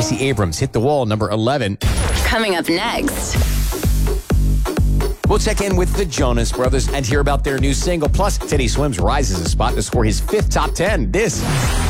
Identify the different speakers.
Speaker 1: Stacey Abrams, Hit the Wall, number 11.
Speaker 2: Coming up next.
Speaker 1: We'll check in with the Jonas Brothers and hear about their new single. Plus, Teddy Swims rises a spot to score his 5th top 10. This